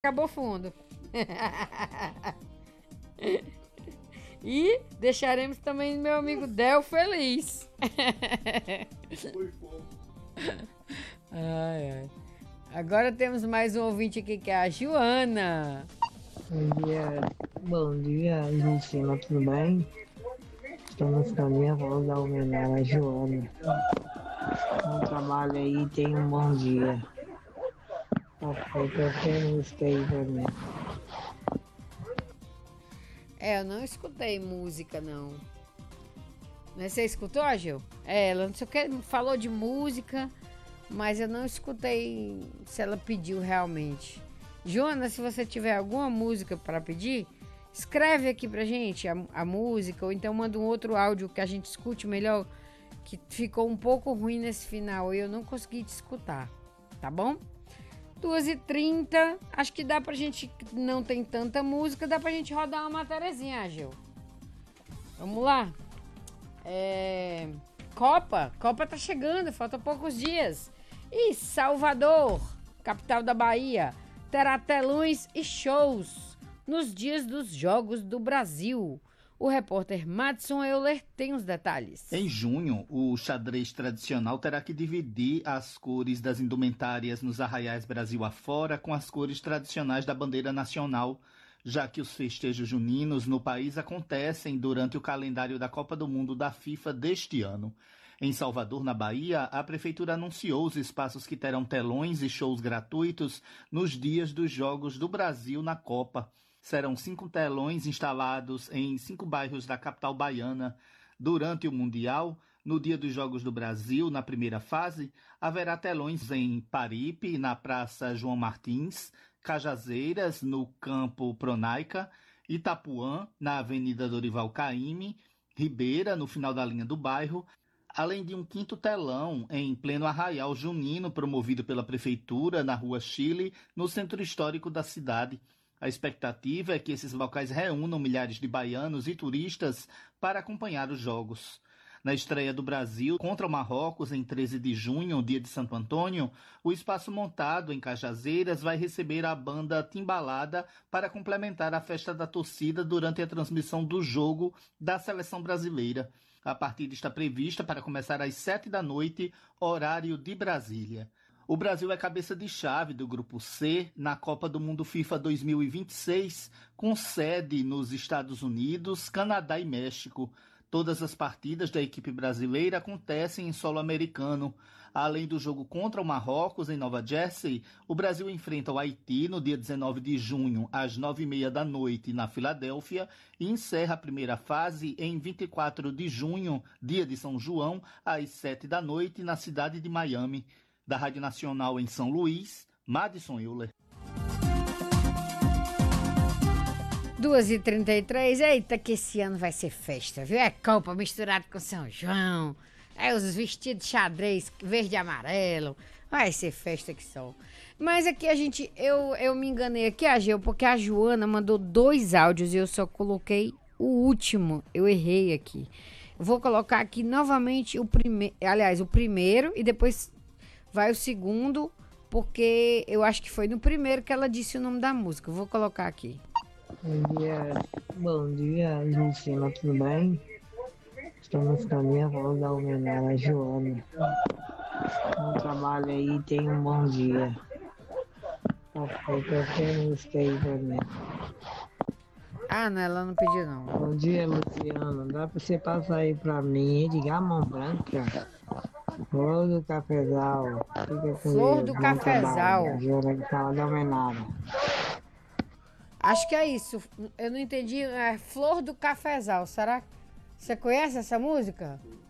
acabou fundo. E deixaremos também meu amigo Del feliz. Ai, ai. Agora temos mais um ouvinte aqui que é a Joana. Bom dia, Lucina, tudo bem? Estamos com a minha voz da homenagem a Joana. Bom trabalho aí, tenha um bom dia. Tá feito, eu tenho música aí pra mim. Eu não escutei música, não. Mas você escutou, Gil? Ela não sei o que, falou de música, mas eu não escutei se ela pediu realmente. Joana, se você tiver alguma música para pedir, escreve aqui pra gente a música, ou então manda um outro áudio que a gente escute melhor, que ficou um pouco ruim nesse final e eu não consegui te escutar, tá bom? 2h30, acho que dá pra gente, não tem tanta música, dá pra gente rodar uma matériazinha, Gil. Vamos lá? Copa tá chegando, faltam poucos dias. E Salvador, capital da Bahia, terá telões e shows nos dias dos Jogos do Brasil. O repórter Madison Euler tem os detalhes. Em junho, o xadrez tradicional terá que dividir as cores das indumentárias nos arraiais Brasil afora com as cores tradicionais da bandeira nacional, já que os festejos juninos no país acontecem durante o calendário da Copa do Mundo da FIFA deste ano. Em Salvador, na Bahia, a prefeitura anunciou os espaços que terão telões e shows gratuitos nos dias dos Jogos do Brasil na Copa. Serão 5 telões instalados em 5 bairros da capital baiana. Durante o Mundial, no dia dos Jogos do Brasil, na primeira fase, haverá telões em Paripe, na Praça João Martins, Cajazeiras, no Campo Pronaica, Itapuã, na Avenida Dorival Caymmi, Ribeira, no final da linha do bairro, além de um 5º telão em pleno arraial junino promovido pela Prefeitura, na Rua Chile, no centro histórico da cidade. A expectativa é que esses locais reúnam milhares de baianos e turistas para acompanhar os jogos. Na estreia do Brasil contra o Marrocos, em 13 de junho, dia de Santo Antônio, o espaço montado em Cajazeiras vai receber a banda Timbalada para complementar a festa da torcida durante a transmissão do jogo da seleção brasileira. A partida está prevista para começar às 7 da noite, horário de Brasília. O Brasil é cabeça de chave do Grupo C na Copa do Mundo FIFA 2026, com sede nos Estados Unidos, Canadá e México. Todas as partidas da equipe brasileira acontecem em solo americano. Além do jogo contra o Marrocos, em Nova Jersey, o Brasil enfrenta o Haiti no dia 19 de junho, às 9h30 da noite, na Filadélfia, e encerra a primeira fase em 24 de junho, dia de São João, às 7 da noite, na cidade de Miami. Da Rádio Nacional em São Luís, Madison Euler. 2h33, eita que esse ano vai ser festa, viu? É Copa misturado com São João, os vestidos de xadrez verde e amarelo, vai ser festa que só. Mas aqui eu me enganei aqui, Ageu, porque a Joana mandou 2 áudios e eu só coloquei o último, eu errei aqui. Eu vou colocar aqui novamente o primeiro e depois vai o segundo, porque eu acho que foi no primeiro que ela disse o nome da música. Eu vou colocar aqui. Bom dia, Lucina, tudo bem? Estamos com a minha voz da homenagem a Joana. Bom trabalho aí, tenha um bom dia. Tá feito, eu tenho música aí pra mim. Ah, não, ela não pediu não. Bom dia, Luciano. Dá pra você passar aí pra mim, Edgar Mão Branca? Flor do Cafezal. Fica com Flor Deus, do bom Cafezal. trabalho. Joana que fala da homenagem. Acho que é isso. Eu não entendi. É Flor do Cafezal. Será que você conhece essa música?